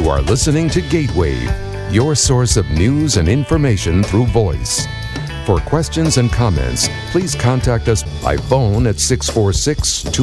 You are listening to Gateway, your source of news and information through voice. For questions and comments, please contact us by phone at 646